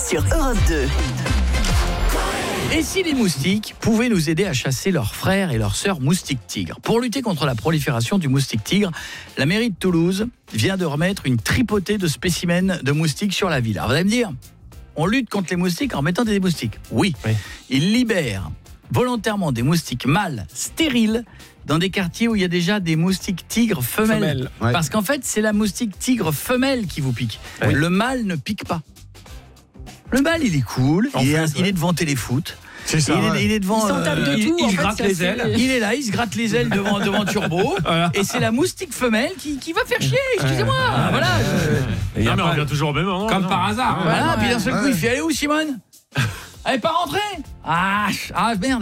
sur Europe 2. Et si les moustiques pouvaient nous aider à chasser leurs frères et leurs sœurs moustiques tigres? Pour lutter contre la prolifération du moustique tigre, la mairie de Toulouse vient de remettre une tripotée de spécimens de moustiques sur la ville. Alors vous allez me dire, on lutte contre les moustiques en mettant des moustiques. Oui. Ils libèrent volontairement des moustiques mâles stériles dans des quartiers où il y a déjà des moustiques tigres femelles. Parce qu'en fait, c'est la moustique tigre femelle qui vous pique. Le mâle ne pique pas. Le mâle, il est cool, il est devant Téléfoot. C'est ça, il est devant. Il s'en tape de tout. Il se gratte les ailes. Il est là, il se gratte les ailes devant Turbo. Voilà. Et c'est la moustique femelle qui va faire chier. Excusez-moi. Voilà. Non, mais on revient toujours au même moment. Comme par hasard. Voilà. Puis d'un seul coup, il fait allez où, Simone? Elle est pas rentrée. Ah merde.